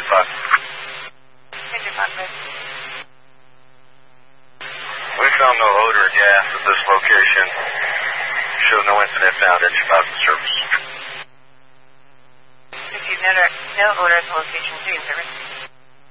Engine 5. Engine 5, good. We found no odor or gas at this location. Show no incident found. Engine 5 in service. If you no odor at the location, 3 in service.